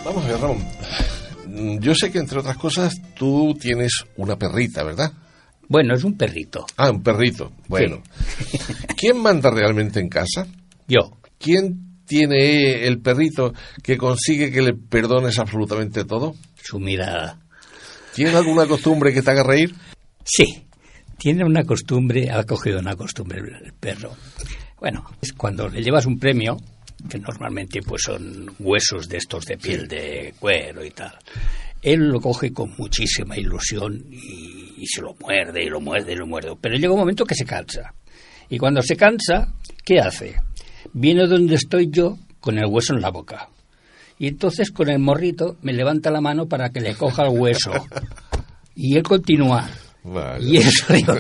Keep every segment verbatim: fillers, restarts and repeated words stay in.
Vamos a ver, Ramón. Yo sé que, entre otras cosas, tú tienes una perrita, ¿verdad? Bueno, es un perrito. Ah, un perrito. Bueno. Sí. ¿Quién manda realmente en casa? Yo. ¿Quién tiene el perrito que consigue que le perdones absolutamente todo? Su mirada. ¿Tiene alguna costumbre que te haga reír? Sí. Tiene una costumbre, ha cogido una costumbre el perro. Bueno, es cuando le llevas un premio, que normalmente pues son huesos de estos de piel, sí, de cuero y tal. Él lo coge con muchísima ilusión y, y se lo muerde y lo muerde y lo muerde. Pero llega un momento que se cansa. Y cuando se cansa, ¿qué hace? Viene donde estoy yo con el hueso en la boca. Y entonces con el morrito me levanta la mano para que le coja el hueso. Y él continúa. Vale. Y eso digo,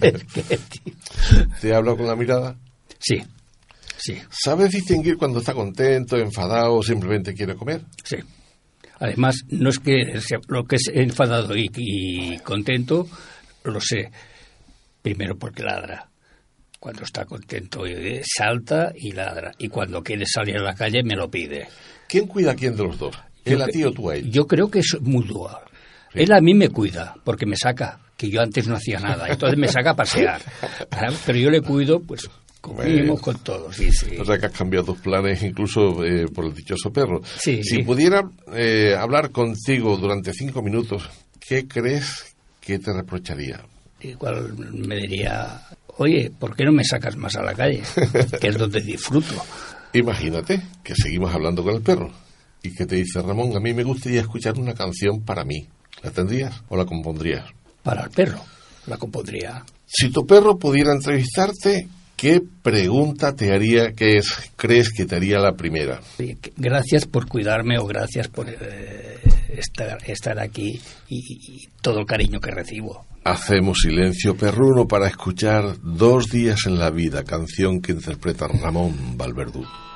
¿te hablo con la mirada? Sí. Sí. ¿Sabes distinguir cuando está contento, enfadado o simplemente quiere comer? Sí. Además, no es que sea, lo que es enfadado y, y contento, lo sé. Primero porque ladra. Cuando está contento salta y ladra. Y cuando quiere salir a la calle me lo pide. ¿Quién cuida a quién de los dos? ¿Él a ti o tú a él? Yo creo que es mutuo. Sí. Él a mí me cuida porque me saca, que yo antes no hacía nada. Entonces me saca a pasear. Pero yo le cuido, pues... Comimos con todos, sí, sí. O sea que has cambiado tus planes incluso eh, por el dichoso perro. Sí. Si pudiera eh, hablar contigo durante cinco minutos, ¿qué crees que te reprocharía? Igual me diría, oye, ¿por qué no me sacas más a la calle? Que es donde disfruto. Imagínate que seguimos hablando con el perro y que te dice, Ramón, a mí me gustaría escuchar una canción para mí. ¿La tendrías o la compondrías? Para el perro, la compondría. Si tu perro pudiera entrevistarte, ¿qué pregunta te haría, qué es, crees que te haría la primera? Gracias por cuidarme o gracias por eh, estar, estar aquí y, y todo el cariño que recibo. Hacemos silencio perruno para escuchar Dos días en la vida, canción que interpreta Ramón Valverdú.